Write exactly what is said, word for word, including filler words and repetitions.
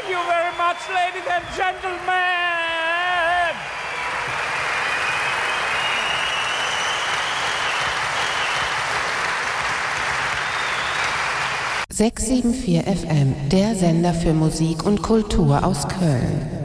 Thank you very much, ladies and gentlemen. sechs sieben vier F M, der Sender für Musik und Kultur aus Köln.